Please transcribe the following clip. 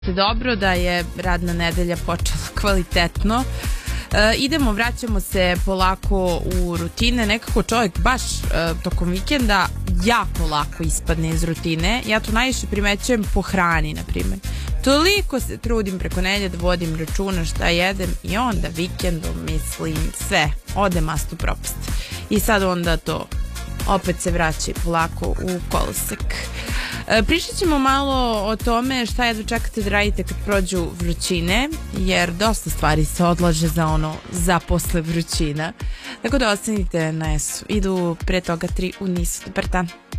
Dobro da je radna nedelja počela kvalitetno. Vraćamo se polako u rutine. Nekako čovjek baš tokom vikenda jako lako ispadne iz rutine. Ja to najviše primećujem po hrani, na primjer. Toliko se trudim preko nedelje da vodim računa šta jedem i onda vikendom mislim sve ode mastu propast. I sad onda to opet se vraća polako u kolosek. Pričat ćemo malo o tome šta je dočekate da radite kad prođu vrućine, jer dosta stvari se odlaže za posle vrućina. Tako da ostanite na S-u. Idu pre toga 3 u nisu. Dobar dan.